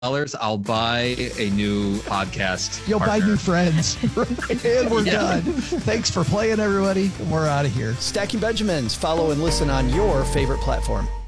I'll buy a new podcast. You'll partner. buy new friends. And we're done. Thanks for playing, everybody. We're out of here. Stacking Benjamins. Follow and listen on your favorite platform.